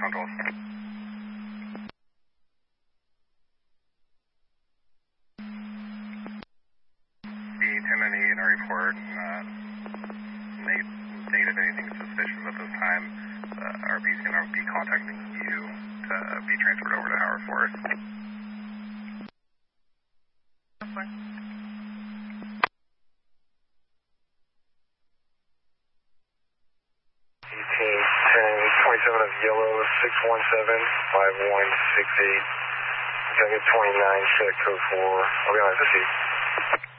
controls. The 1098 report, negative anything suspicious at this time. RP is going to be contacting you to be transferred over to Howard Forest. Team 1027 of yellow, 617-5168. Junket 29, check code 4. I'll be on 50.